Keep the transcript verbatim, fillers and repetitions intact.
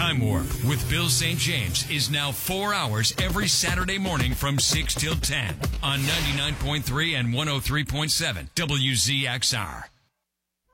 Time Warp with Bill Saint James is now four hours every Saturday morning from six till ten on ninety-nine point three and one oh three point seven W Z X R.